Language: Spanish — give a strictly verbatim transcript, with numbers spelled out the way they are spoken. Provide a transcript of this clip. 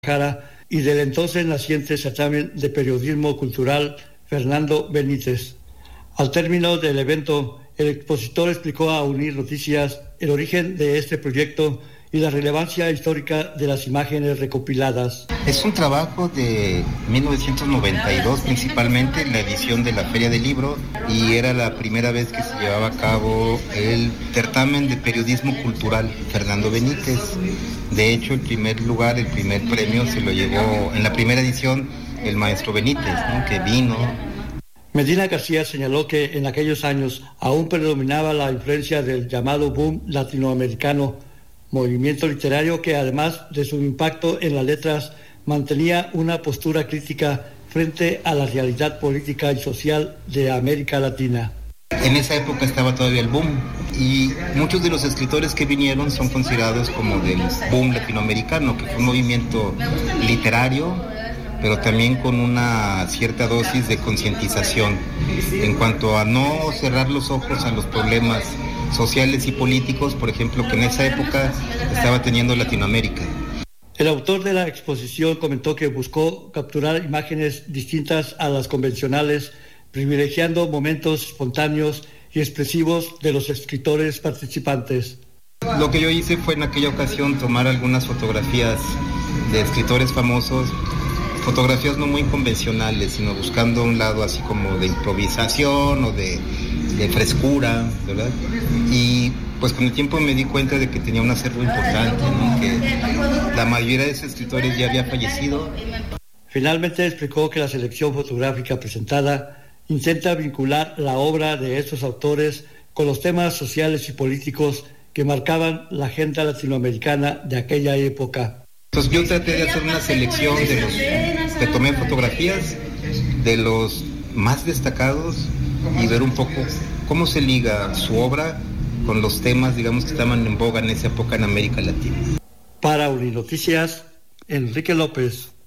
Jara y del entonces naciente certamen de periodismo cultural Fernando Benítez. Al término del evento, el expositor explicó a Unir Noticias el origen de este proyecto y la relevancia histórica de las imágenes recopiladas. Es un trabajo de mil novecientos noventa y dos, principalmente la edición de la Feria del Libro, y era la primera vez que se llevaba a cabo el certamen de periodismo cultural Fernando Benítez. De hecho, el primer lugar, el primer premio se lo llevó en la primera edición el maestro Benítez, ¿no?, que vino. Medina García señaló que en aquellos años aún predominaba la influencia del llamado boom latinoamericano, movimiento literario que además de su impacto en las letras mantenía una postura crítica frente a la realidad política y social de América Latina. En esa época estaba todavía el boom y muchos de los escritores que vinieron son considerados como del boom latinoamericano, que fue un movimiento literario, pero también con una cierta dosis de concientización en cuanto a no cerrar los ojos a los problemas sociales y políticos, por ejemplo, que en esa época estaba teniendo Latinoamérica. El autor de la exposición comentó que buscó capturar imágenes distintas a las convencionales, privilegiando momentos espontáneos y expresivos de los escritores participantes. Lo que yo hice fue en aquella ocasión tomar algunas fotografías de escritores famosos, fotografías no muy convencionales, sino buscando un lado así como de improvisación o de, de frescura, ¿verdad? Y pues con el tiempo me di cuenta de que tenía un acervo importante, ¿no?, que la mayoría de esos escritores ya había fallecido. Finalmente explicó que la selección fotográfica presentada intenta vincular la obra de estos autores con los temas sociales y políticos que marcaban la agenda latinoamericana de aquella época. Entonces yo traté de hacer una selección de los que tomé fotografías de los más destacados y ver un poco cómo se liga su obra con los temas, digamos, que estaban en boga en esa época en América Latina. Para Unir Noticias, Enrique López.